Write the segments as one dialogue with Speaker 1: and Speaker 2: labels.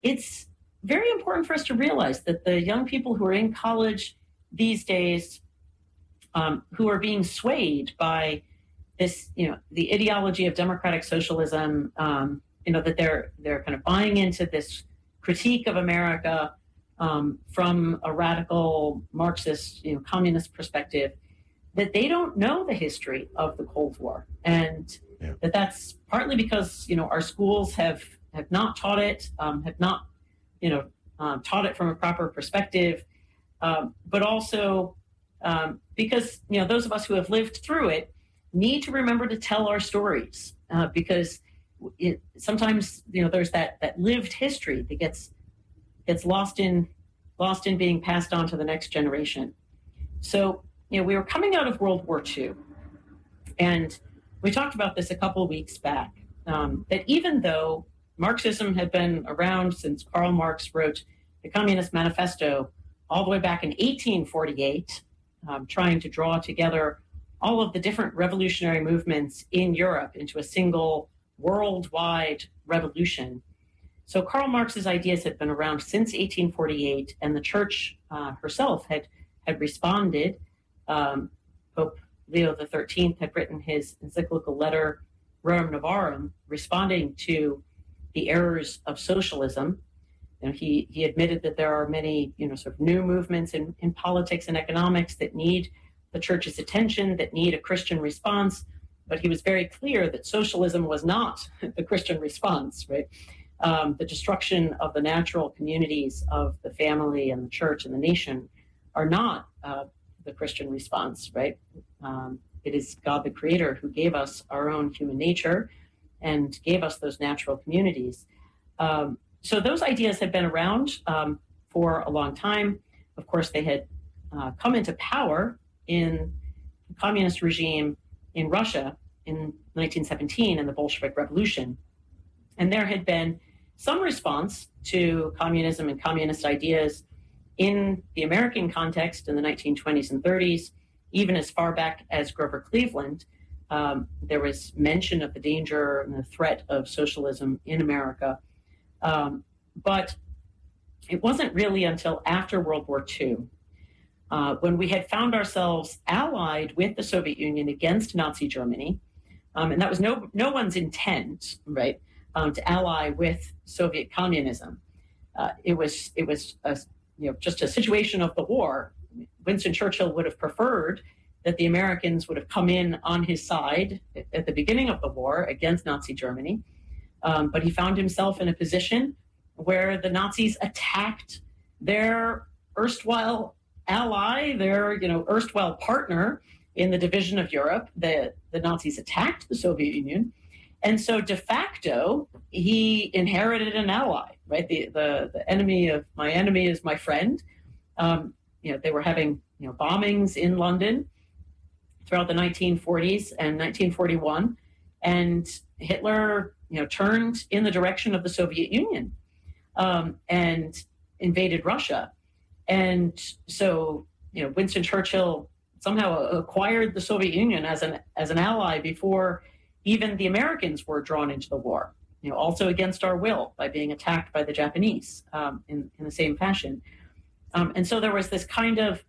Speaker 1: it's very important for us to realize that the young people who are in college these days, who are being swayed by this, the ideology of democratic socialism, that they're kind of buying into this critique of America from a radical Marxist, communist perspective, that they don't know the history of the Cold War, and that's partly because our schools have not taught it, have not taught it from a proper perspective, but also because those of us who have lived through it need to remember to tell our stories, because sometimes there's that lived history that gets lost in being passed on to the next generation. So we were coming out of World War II, and we talked about this a couple of weeks back, that even though Marxism had been around since Karl Marx wrote the Communist Manifesto all the way back in 1848, trying to draw together all of the different revolutionary movements in Europe into a single worldwide revolution. So Karl Marx's ideas had been around since 1848, and the church herself had responded. Pope Leo XIII had written his encyclical letter, Rerum Novarum, responding to the errors of socialism. He admitted that there are many, sort of new movements in politics and economics that need the church's attention, that need a Christian response. But he was very clear that socialism was not the Christian response, right? The destruction of the natural communities of the family and the church and the nation are not the Christian response, right? It is God the Creator who gave us our own human nature and gave us those natural communities. So those ideas had been around for a long time. Of course, they had come into power in the communist regime in Russia in 1917 in the Bolshevik Revolution. And there had been some response to communism and communist ideas in the American context in the 1920s and 30s, even as far back as Grover Cleveland. There was mention of the danger and the threat of socialism in America. But it wasn't really until after World War II, when we had found ourselves allied with the Soviet Union against Nazi Germany, and that was no one's intent, right, to ally with Soviet communism. It was just a situation of the war. Winston Churchill would have preferred that the Americans would have come in on his side at the beginning of the war against Nazi Germany, but he found himself in a position where the Nazis attacked their erstwhile ally, their erstwhile partner in the division of Europe. The Nazis attacked the Soviet Union, and so de facto he inherited an ally. Right, the enemy of my enemy is my friend. They were having bombings in London throughout the 1940s and 1941, and Hitler turned in the direction of the Soviet Union and invaded Russia. And so Winston Churchill somehow acquired the Soviet Union as an ally before even the Americans were drawn into the war. Also against our will by being attacked by the Japanese in the same fashion. And so there was this kind of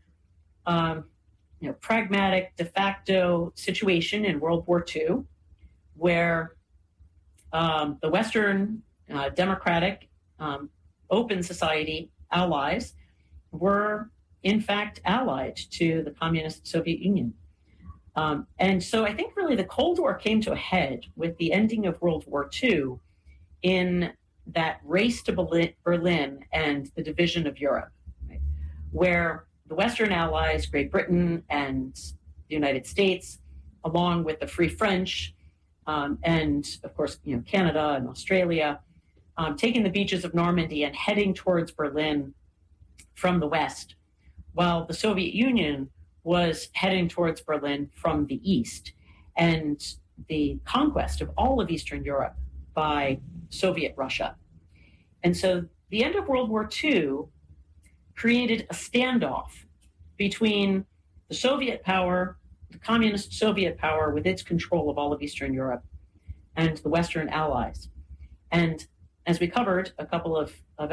Speaker 1: pragmatic de facto situation in World War II where the Western democratic open society allies were in fact allied to the communist Soviet Union. And so I think really the Cold War came to a head with the ending of World War II in that race to Berlin and the division of Europe, right? Where the Western allies, Great Britain and the United States, along with the Free French, and of course, Canada and Australia, taking the beaches of Normandy and heading towards Berlin from the west, while the Soviet Union was heading towards Berlin from the east, and the conquest of all of Eastern Europe by Soviet Russia. And so the end of World War II created a standoff between the Soviet power, the communist Soviet power with its control of all of Eastern Europe, and the Western allies. And as we covered a couple of